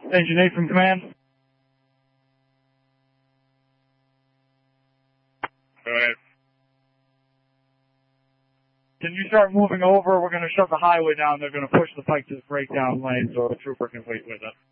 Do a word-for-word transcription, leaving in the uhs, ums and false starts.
Engine eight from command. Go ahead. Can you start moving over? We're going to shut the highway down. They're going to push the pike to the breakdown lane so the trooper can wait with us.